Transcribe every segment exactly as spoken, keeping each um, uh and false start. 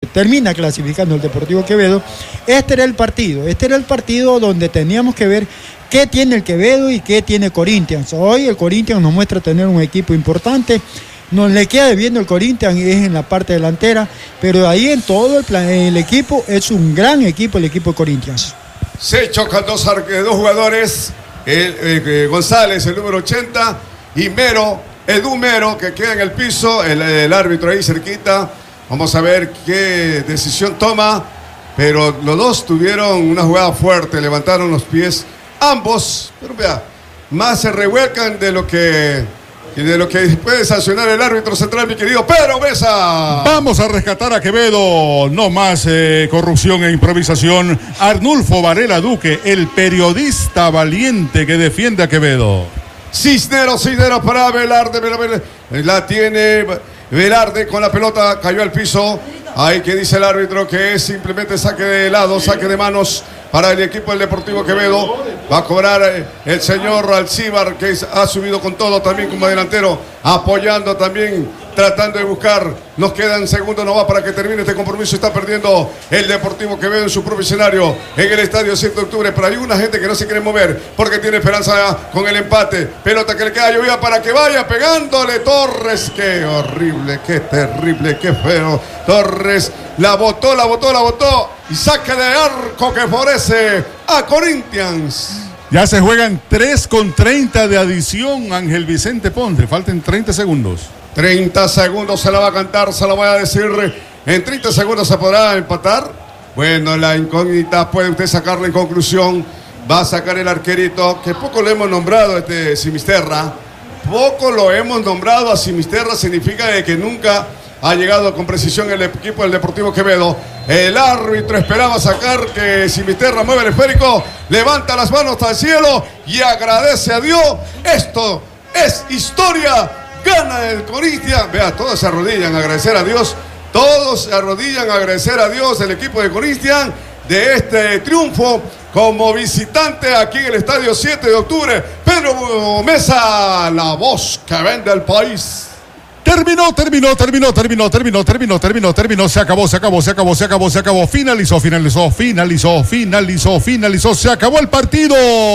termina clasificando el Deportivo Quevedo. Este era el partido, este era el partido donde teníamos que ver qué tiene el Quevedo y qué tiene Corinthians. Hoy el Corinthians nos muestra tener un equipo importante. Nos le queda debiendo el Corinthians, es en la parte delantera, pero ahí en todo el, plan, el equipo es un gran equipo, el equipo de Corinthians. Se chocan dos, dos jugadores, el, eh, González, el número ochenta, y Mero, Edu Mero, que queda en el piso, el, el árbitro ahí cerquita. Vamos a ver qué decisión toma, pero los dos tuvieron una jugada fuerte, levantaron los pies, ambos, pero vea, más se revuelcan de lo que... y de lo que puede sancionar el árbitro central, mi querido Pedro Mesa. Vamos a rescatar a Quevedo. No más eh, corrupción e improvisación. Arnulfo Varela Duque, el periodista valiente que defiende a Quevedo. Cisneros, Cisneros para Velarde, Velarde. La tiene Velarde con la pelota, cayó al piso. Ahí que dice el árbitro que es simplemente saque de lado, saque de manos para el equipo del Deportivo Quevedo. Va a cobrar el señor Alcíbar, que ha subido con todo también como delantero, apoyando también, tratando de buscar. Nos quedan segundos, no va para que termine este compromiso. Está perdiendo el Deportivo Quevedo en su propio escenario, en el estadio siete de octubre. Pero hay una gente que no se quiere mover porque tiene esperanza con el empate. Pelota que le queda llovida para que vaya pegándole Torres. Qué horrible, qué terrible, qué feo. Torres la botó, la botó, la botó. Y saque de arco que favorece a Corinthians. Ya se juegan tres con treinta de adición, Ángel Vicente Ponce. Faltan treinta segundos. treinta segundos se la va a cantar, se la voy a decir. En treinta segundos se podrá empatar. Bueno, la incógnita puede usted sacarla en conclusión. Va a sacar el arquerito, que poco lo hemos nombrado, este Simisterra. Poco lo hemos nombrado a Simisterra, significa de que nunca ha llegado con precisión el equipo del Deportivo Quevedo. El árbitro esperaba sacar que Simisterra mueve el esférico, levanta las manos al cielo y agradece a Dios. Esto es historia. Gana el Corinthians. Vea, todos se arrodillan a agradecer a Dios. Todos se arrodillan a agradecer a Dios, el equipo de Corinthians, de este triunfo como visitante aquí en el estadio siete de octubre. Pedro Mesa, la voz que vende el país. Terminó, terminó, terminó, terminó, terminó, terminó, terminó, terminó, se acabó, se acabó, se acabó, se acabó, se acabó, finalizó, finalizó, finalizó, finalizó, finalizó, se acabó el partido.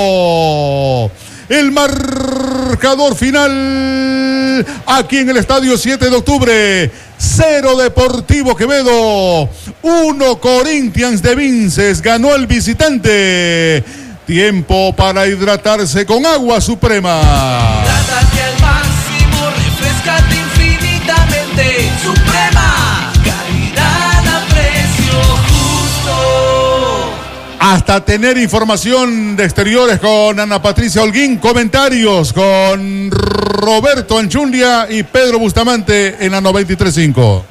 El marcador final aquí en el estadio siete de octubre. Cero Deportivo Quevedo, uno Corinthians de Vinces, ganó el visitante. Tiempo para hidratarse con agua suprema. Hidrátate al máximo, refrescate infinitamente. Suprema, calidad a precio justo. Hasta tener información de exteriores con Ana Patricia Holguín, comentarios con Roberto Anchundia y Pedro Bustamante en la noventa y tres punto cinco.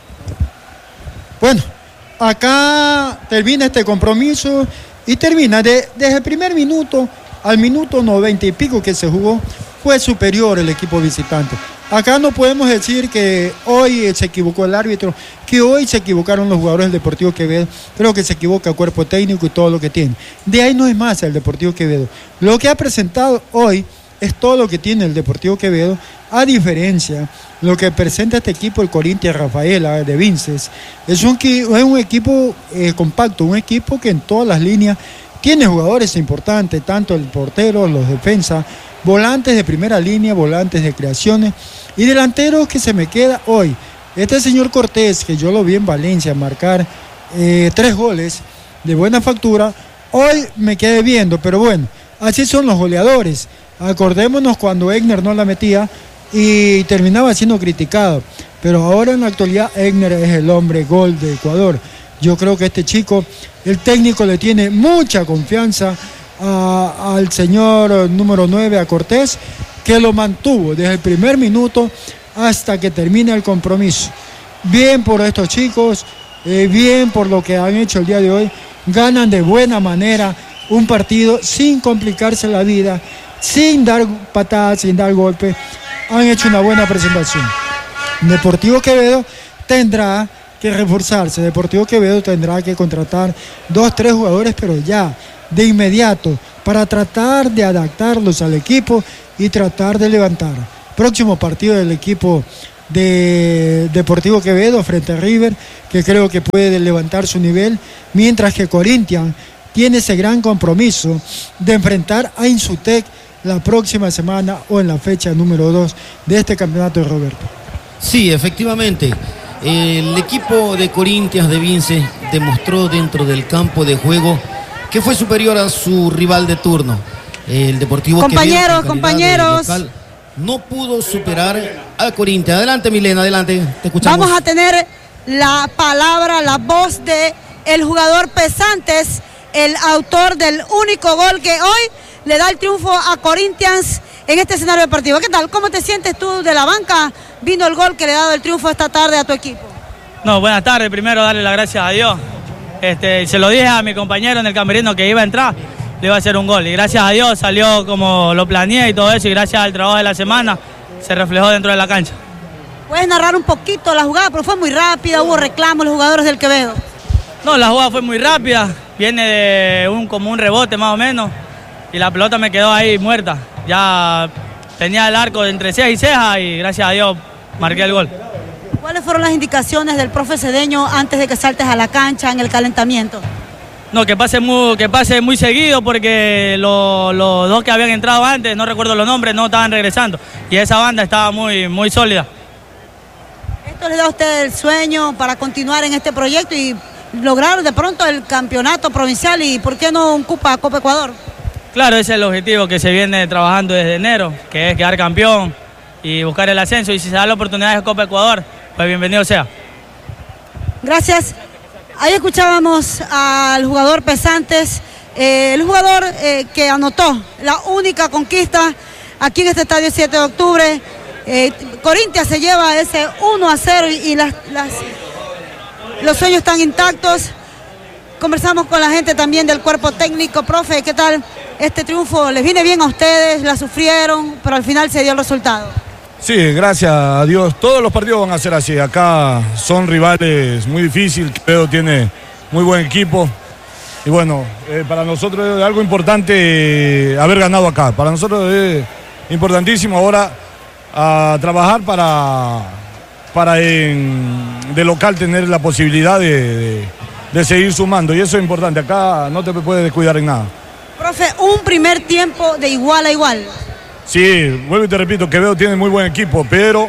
Bueno, acá termina este compromiso y termina de, desde el primer minuto al minuto noventa y pico que se jugó, fue superior el equipo visitante. Acá no podemos decir que hoy se equivocó el árbitro, que hoy se equivocaron los jugadores del Deportivo Quevedo. Creo que se equivoca el cuerpo técnico y todo lo que tiene. De ahí no es más el Deportivo Quevedo. Lo que ha presentado hoy es todo lo que tiene el Deportivo Quevedo, a diferencia de lo que presenta este equipo, el Corinthians Rafaela de Vinces. Es un, es un equipo eh, compacto, un equipo que en todas las líneas tiene jugadores importantes, tanto el portero, los defensas, volantes de primera línea, volantes de creaciones y delanteros que se me queda hoy. Este señor Cortés, que yo lo vi en Valencia marcar eh, tres goles de buena factura, hoy me quedé viendo, pero bueno, así son los goleadores. Acordémonos cuando Egner no la metía y terminaba siendo criticado, pero ahora en la actualidad Egner es el hombre gol de Ecuador. Yo creo que este chico, el técnico le tiene mucha confianza a, al señor número nueve, a Cortés, que lo mantuvo desde el primer minuto hasta que termine el compromiso. Bien por estos chicos, eh, bien por lo que han hecho el día de hoy. Ganan de buena manera un partido sin complicarse la vida, sin dar patadas, sin dar golpes. Han hecho una buena presentación. Deportivo Quevedo tendrá que reforzarse. Deportivo Quevedo tendrá que contratar dos, tres jugadores, pero ya, de inmediato, para tratar de adaptarlos al equipo y tratar de levantar. Próximo partido del equipo de Deportivo Quevedo frente a River, que creo que puede levantar su nivel, mientras que Corinthians tiene ese gran compromiso de enfrentar a Insutec la próxima semana o en la fecha número dos de este campeonato de Roberto. Sí, efectivamente. El equipo de Corinthians de Vince demostró dentro del campo de juego que fue superior a su rival de turno. El Deportivo compañeros, Quevedo, compañeros, local, no pudo superar a Corinthians. Adelante, Milena, adelante, te escuchamos. Vamos a tener la palabra, la voz de el jugador Pesantes, el autor del único gol que hoy le da el triunfo a Corinthians en este escenario deportivo. ¿Qué tal? ¿Cómo te sientes tú de la banca? Vino el gol que le ha dado el triunfo esta tarde a tu equipo. No, buenas tardes. Primero darle las gracias a Dios. Este, se lo dije a mi compañero en el camerino que iba a entrar, le iba a hacer un gol. Y gracias a Dios salió como lo planeé y todo eso. Y gracias al trabajo de la semana se reflejó dentro de la cancha. ¿Puedes narrar un poquito la jugada? Pero fue muy rápida, hubo reclamos los jugadores del Quevedo. No, la jugada fue muy rápida. Viene de un, como un rebote más o menos. Y la pelota me quedó ahí muerta. Ya tenía el arco entre ceja y ceja y gracias a Dios marqué el gol. ¿Cuáles fueron las indicaciones del profe Cedeño antes de que saltes a la cancha en el calentamiento? No, que pase muy, que pase muy seguido porque los lo dos que habían entrado antes, no recuerdo los nombres, no estaban regresando. Y esa banda estaba muy, muy sólida. ¿Esto le da a usted el sueño para continuar en este proyecto y lograr de pronto el campeonato provincial y por qué no un Copa, Copa Ecuador? Claro, ese es el objetivo que se viene trabajando desde enero, que es quedar campeón y buscar el ascenso. Y si se da la oportunidad de Copa Ecuador, pues bienvenido sea. Gracias. Ahí escuchábamos al jugador Pesantes, eh, el jugador eh, que anotó la única conquista aquí en este estadio siete de octubre. Eh, Corinthians se lleva ese uno a cero y, y las, las, los sueños están intactos. Conversamos con la gente también del cuerpo técnico. Profe, ¿qué tal este triunfo? ¿Les viene bien a ustedes? ¿La sufrieron? Pero al final se dio el resultado. Sí, gracias a Dios. Todos los partidos van a ser así. Acá son rivales muy difíciles. Quevedo tiene muy buen equipo. Y bueno, eh, para nosotros es algo importante eh, haber ganado acá. Para nosotros es importantísimo ahora a trabajar para, para en, de local tener la posibilidad de... de de seguir sumando, y eso es importante. Acá no te puedes descuidar en nada. Profe, un primer tiempo de igual a igual. Sí, vuelvo y te repito, Quevedo tiene muy buen equipo, pero,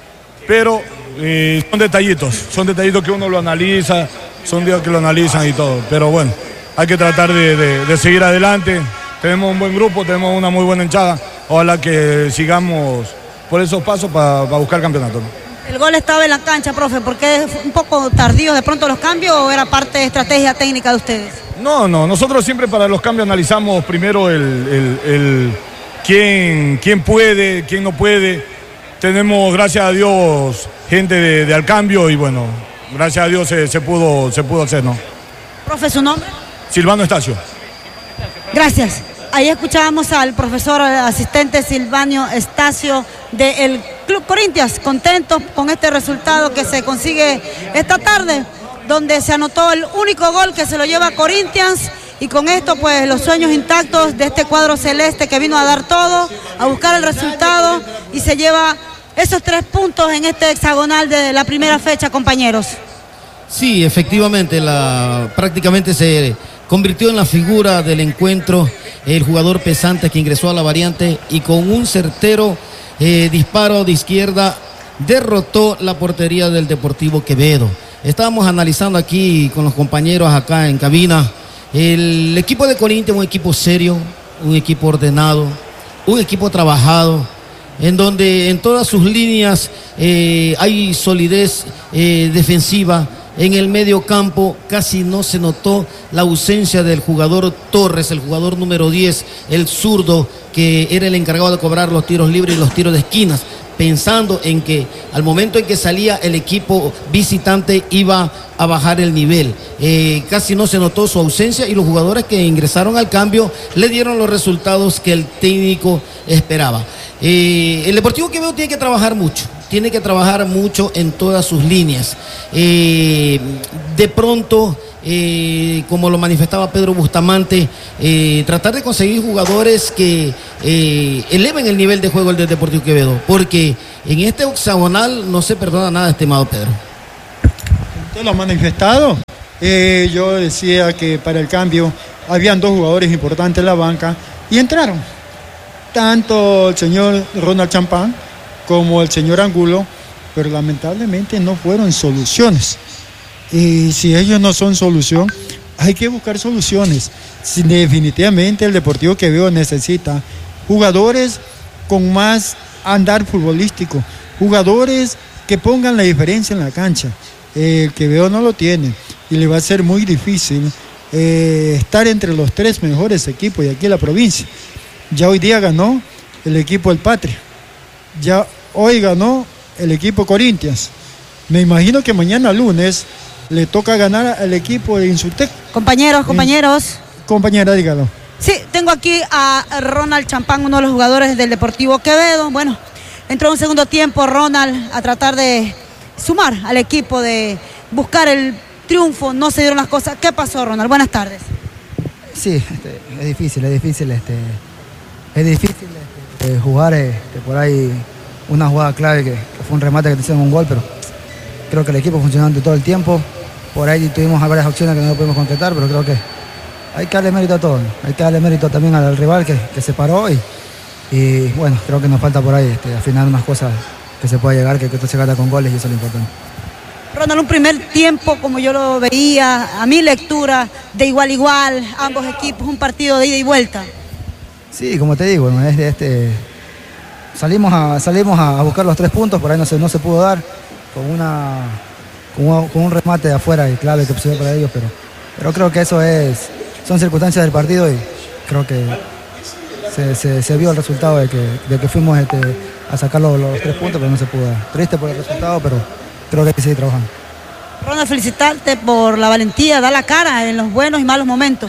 pero eh, son detallitos, son detallitos que uno lo analiza, son días que lo analizan y todo, pero bueno, hay que tratar de, de, de seguir adelante. Tenemos un buen grupo, tenemos una muy buena hinchada, ojalá que sigamos por esos pasos para pa buscar campeonato, ¿no? El gol estaba en la cancha, profe, ¿porque es un poco tardío de pronto los cambios o era parte de estrategia técnica de ustedes? No, no, nosotros siempre para los cambios analizamos primero el, el, el quién, quién puede, quién no puede. Tenemos, gracias a Dios, gente de, de al cambio y bueno, gracias a Dios se, se, pudo, se pudo hacer, ¿no? Profe, ¿su nombre? Silvano Estacio. Gracias. Ahí escuchábamos al profesor asistente Silvano Estacio del Club Corinthians, contentos con este resultado que se consigue esta tarde, donde se anotó el único gol que se lo lleva Corinthians y con esto pues los sueños intactos de este cuadro celeste que vino a dar todo, a buscar el resultado y se lleva esos tres puntos en este hexagonal de la primera fecha, compañeros. Sí, efectivamente, la, prácticamente se convirtió en la figura del encuentro el jugador Pesantes que ingresó a la variante y con un certero eh, disparo de izquierda derrotó la portería del Deportivo Quevedo. Estábamos analizando aquí con los compañeros acá en cabina. El equipo de Corinthians, un equipo serio, un equipo ordenado, un equipo trabajado, en donde en todas sus líneas eh, hay solidez eh, defensiva. En el medio campo casi no se notó la ausencia del jugador Torres, el jugador número diez, el zurdo, que era el encargado de cobrar los tiros libres y los tiros de esquinas, pensando en que al momento en que salía el equipo visitante iba a bajar el nivel. Eh, casi no se notó su ausencia y los jugadores que ingresaron al cambio le dieron los resultados que el técnico esperaba. Eh, el Deportivo Quevedo tiene que trabajar mucho. Tiene que trabajar mucho en todas sus líneas. Eh, de pronto eh, como lo manifestaba Pedro Bustamante, eh, tratar de conseguir jugadores que eh, eleven el nivel de juego del Deportivo Quevedo, porque en este hexagonal no se perdona nada, estimado Pedro. Usted lo ha manifestado. Eh, yo decía que para el cambio habían dos jugadores importantes en la banca y entraron. Tanto el señor Ronald Champán como el señor Angulo, pero lamentablemente no fueron soluciones. Y si ellos no son solución, hay que buscar soluciones. Si definitivamente el Deportivo Quevedo necesita jugadores con más andar futbolístico, jugadores que pongan la diferencia en la cancha. El Quevedo no lo tiene y le va a ser muy difícil eh, estar entre los tres mejores equipos de aquí en la provincia. Ya hoy día ganó el equipo del Patria, ya hoy ganó el equipo Corinthians. Me imagino que mañana lunes le toca ganar al equipo de Insultec. Compañeros, compañeros. Compañera, dígalo. Sí, tengo aquí a Ronald Champán, uno de los jugadores del Deportivo Quevedo. Bueno, entró un segundo tiempo Ronald a tratar de sumar al equipo, de buscar el triunfo. No se dieron las cosas. ¿Qué pasó, Ronald? Buenas tardes. Sí, este, es difícil, es difícil, este, es difícil este, jugar este, por ahí una jugada clave que, que fue un remate que te hicieron un gol, pero creo que el equipo funcionó durante todo el tiempo. Por ahí tuvimos varias opciones que no pudimos concretar, pero creo que hay que darle mérito a todo, ¿no? Hay que darle mérito también al rival que, que se paró y, y bueno, creo que nos falta por ahí este, afinar unas cosas que se pueda llegar, que, que esto se gana con goles y eso es lo importante. Ronald, un primer tiempo como yo lo veía, a mi lectura, de igual a igual, ambos equipos, un partido de ida y vuelta. Sí, como te digo, ¿no? es de este, salimos, a, salimos a buscar los tres puntos, por ahí no se, no se pudo dar, con, una, con, un, con un remate de afuera y clave que pusieron para ellos, pero, pero creo que eso es, son circunstancias del partido y creo que se, se, se vio el resultado de que, de que fuimos este, a sacar los, los tres puntos, pero no se pudo dar. Triste por el resultado, pero creo que hay que seguir trabajando. Ronald, felicitarte por la valentía, dar la cara en los buenos y malos momentos.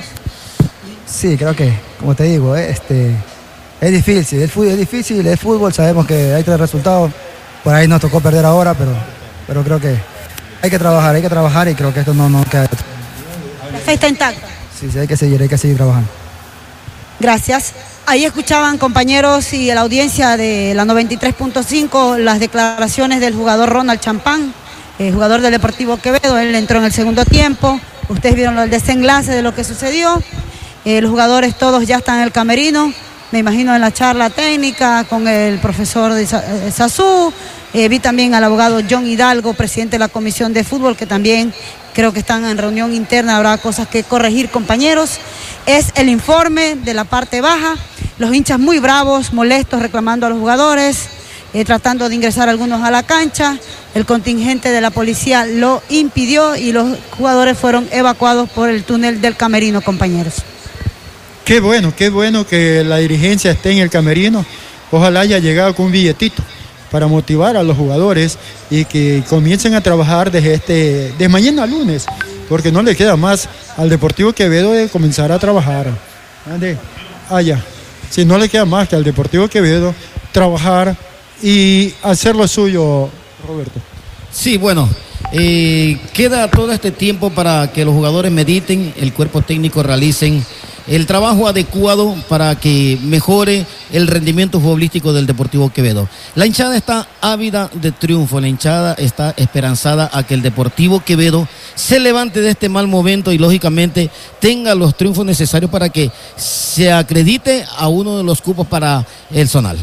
Sí, creo que, como te digo, este, es difícil, el fútbol es difícil, es fútbol, sabemos que hay tres resultados, por ahí nos tocó perder ahora, pero, pero creo que hay que trabajar, hay que trabajar y creo que esto no nos queda. La fe está intacta. Sí, sí, hay que seguir, hay que seguir trabajando. Gracias. Ahí escuchaban, compañeros y la audiencia de la noventa y tres punto cinco, las declaraciones del jugador Ronald Champán, eh, jugador del Deportivo Quevedo. Él entró en el segundo tiempo. Ustedes vieron el desenlace de lo que sucedió. Eh, los jugadores todos ya están en el camerino. Me imagino en la charla técnica con el profesor de Sazú. Eh, vi también al abogado John Hidalgo, presidente de la Comisión de Fútbol, que también creo que están en reunión interna. Habrá cosas que corregir, compañeros. Es el informe de la parte baja. Los hinchas muy bravos, molestos, reclamando a los jugadores, eh, tratando de ingresar algunos a la cancha. El contingente de la policía lo impidió y los jugadores fueron evacuados por el túnel del camerino, compañeros. Qué bueno, qué bueno que la dirigencia esté en el camerino. Ojalá haya llegado con un billetito para motivar a los jugadores y que comiencen a trabajar desde, este, desde mañana lunes, porque no le queda más al Deportivo Quevedo de comenzar a trabajar. Ande, allá. Si no le queda más que al Deportivo Quevedo trabajar y hacer lo suyo, Roberto. Sí, bueno, eh, queda todo este tiempo para que los jugadores mediten, el cuerpo técnico realicen el trabajo adecuado para que mejore el rendimiento futbolístico del Deportivo Quevedo. La hinchada está ávida de triunfo, la hinchada está esperanzada a que el Deportivo Quevedo se levante de este mal momento y lógicamente tenga los triunfos necesarios para que se acredite a uno de los cupos para el zonal.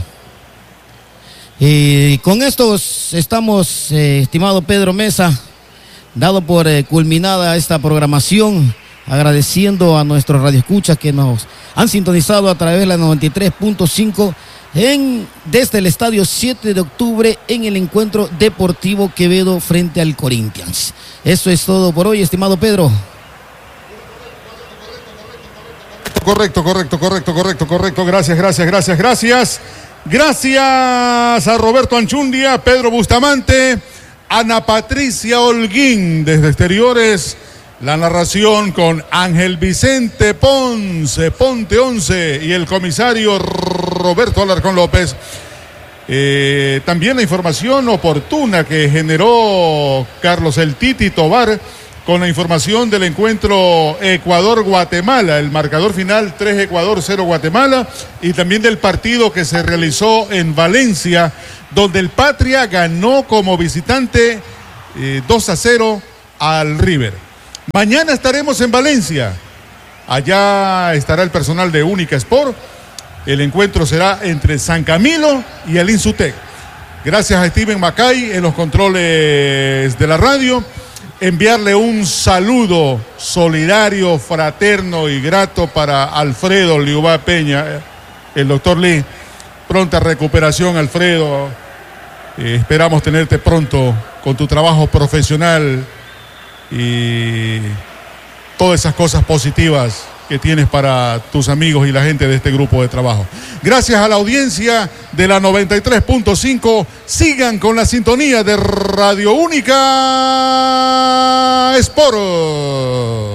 Eh, con esto estamos, eh, estimado Pedro Mesa, dado por eh, culminada esta programación, agradeciendo a nuestros radioescuchas que nos han sintonizado a través de la noventa y tres punto cinco en, desde el estadio siete de octubre en el encuentro Deportivo Quevedo frente al Corinthians. Eso es todo por hoy, estimado Pedro. Correcto, correcto, correcto, correcto, correcto. Gracias, gracias, gracias, gracias. Gracias a Roberto Anchundia, Pedro Bustamante, Ana Patricia Holguín desde Exteriores. La narración con Ángel Vicente Ponce, Ponte once y el comisario Roberto Alarcón López. Eh, también la información oportuna que generó Carlos El Titi Tobar con la información del encuentro Ecuador-Guatemala, el marcador final tres Ecuador, cero Guatemala, y también del partido que se realizó en Valencia, donde el Patria ganó como visitante eh, dos a cero al River. Mañana estaremos en Valencia, allá estará el personal de Única Sport. El encuentro será entre San Camilo y el Insutec. Gracias a Steven Macay en los controles de la radio. Enviarle un saludo solidario, fraterno y grato para Alfredo Liubá Peña, el doctor Lee. Pronta recuperación, Alfredo. Eh, esperamos tenerte pronto con tu trabajo profesional y todas esas cosas positivas que tienes para tus amigos y la gente de este grupo de trabajo. Gracias a la audiencia de la noventa y tres punto cinco. Sigan con la sintonía de Radio Única Sport.